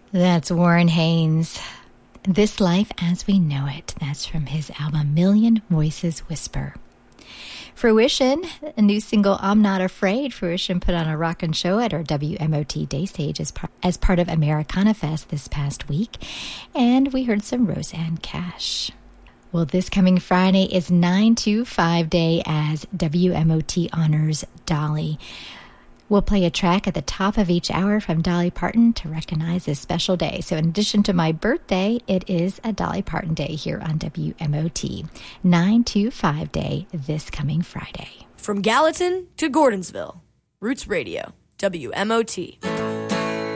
That's Warren Haynes. This Life as We Know It. That's from his album Million Voices Whisper. Fruition, a new single, I'm Not Afraid. Fruition put on a rockin' show at our WMOT Day Stage as part of Americana Fest this past week. And we heard some Roseanne Cash. Well, this coming Friday is 925 Day as WMOT honors Dolly. We'll play a track at the top of each hour from Dolly Parton to recognize this special day. So in addition to my birthday, it is a Dolly Parton Day here on WMOT. 925 Day this coming Friday. From Gallatin to Gordonsville, Roots Radio, WMOT.